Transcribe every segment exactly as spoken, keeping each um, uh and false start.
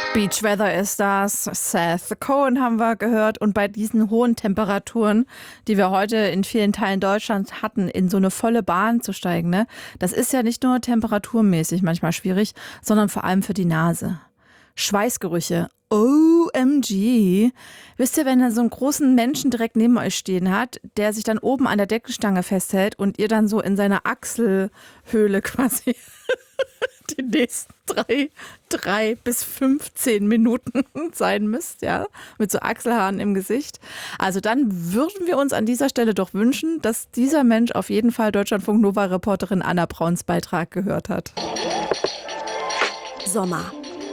Beach Weather ist das. Seth Cohen haben wir gehört. Und bei diesen hohen Temperaturen, die wir heute in vielen Teilen Deutschlands hatten, in so eine volle Bahn zu steigen, ne? Das ist ja nicht nur temperaturmäßig manchmal schwierig, sondern vor allem für die Nase. Schweißgerüche. O M G. Wisst ihr, wenn ihr so einen großen Menschen direkt neben euch stehen hat, der sich dann oben an der Deckenstange festhält und ihr dann so in seiner Achselhöhle quasi die nächsten drei, drei bis fünfzehn Minuten sein müsst, ja, mit so Achselhaaren im Gesicht. Also dann würden wir uns an dieser Stelle doch wünschen, dass dieser Mensch auf jeden Fall Deutschlandfunk-Nova-Reporterin Anna Brauns Beitrag gehört hat. Sommer.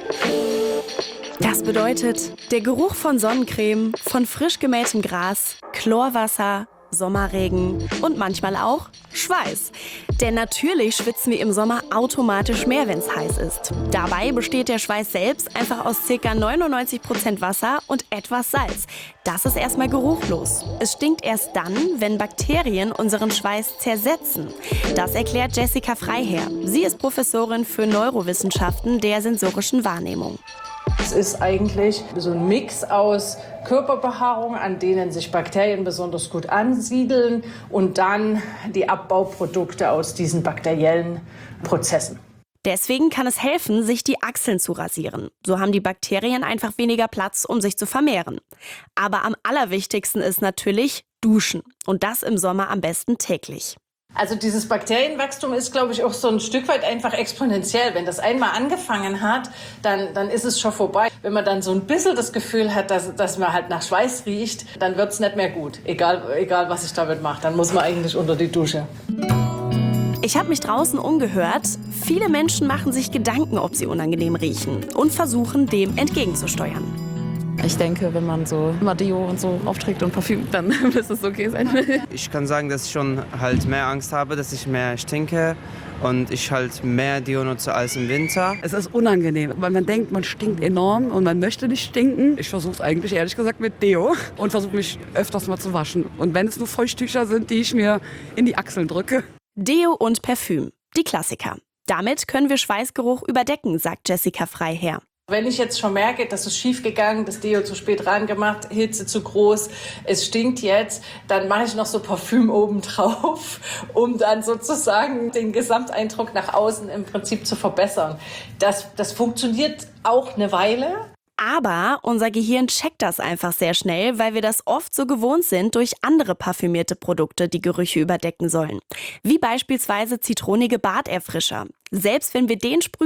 Das bedeutet, der Geruch von Sonnencreme, von frisch gemähtem Gras, Chlorwasser, Sommerregen und manchmal auch Schweiß. Denn natürlich schwitzen wir im Sommer automatisch mehr, wenn es heiß ist. Dabei besteht der Schweiß selbst einfach aus ca. neunundneunzig Prozent Wasser und etwas Salz. Das ist erstmal geruchlos. Es stinkt erst dann, wenn Bakterien unseren Schweiß zersetzen. Das erklärt Jessica Freiherr. Sie ist Professorin für Neurowissenschaften der sensorischen Wahrnehmung. Es ist eigentlich so ein Mix aus Körperbehaarung, an denen sich Bakterien besonders gut ansiedeln, und dann die Abbauprodukte aus diesen bakteriellen Prozessen. Deswegen kann es helfen, sich die Achseln zu rasieren. So haben die Bakterien einfach weniger Platz, um sich zu vermehren. Aber am allerwichtigsten ist natürlich Duschen. Und das im Sommer am besten täglich. Also dieses Bakterienwachstum ist, glaube ich, auch so ein Stück weit einfach exponentiell. Wenn das einmal angefangen hat, dann, dann ist es schon vorbei. Wenn man dann so ein bisschen das Gefühl hat, dass, dass man halt nach Schweiß riecht, dann wird es nicht mehr gut. Egal, egal, was ich damit mache, dann muss man eigentlich unter die Dusche. Ich habe mich draußen umgehört. Viele Menschen machen sich Gedanken, ob sie unangenehm riechen und versuchen, dem entgegenzusteuern. Ich denke, wenn man so immer Deo und so aufträgt und Parfüm, dann müsste es okay sein. Ich kann sagen, dass ich schon halt mehr Angst habe, dass ich mehr stinke und ich halt mehr Deo nutze als im Winter. Es ist unangenehm, weil man denkt, man stinkt enorm und man möchte nicht stinken. Ich versuche es eigentlich ehrlich gesagt mit Deo und versuche mich öfters mal zu waschen. Und wenn es nur Feuchttücher sind, die ich mir in die Achseln drücke. Deo und Parfüm, die Klassiker. Damit können wir Schweißgeruch überdecken, sagt Jessica Freiherr. Wenn ich jetzt schon merke, das ist schief gegangen, das Deo zu spät rangemacht, Hitze zu groß, es stinkt jetzt, dann mache ich noch so Parfüm oben drauf, um dann sozusagen den Gesamteindruck nach außen im Prinzip zu verbessern. Das, das funktioniert auch eine Weile. Aber unser Gehirn checkt das einfach sehr schnell, weil wir das oft so gewohnt sind durch andere parfümierte Produkte, die Gerüche überdecken sollen. Wie beispielsweise zitronige Barterfrischer. Selbst wenn wir den sprühen,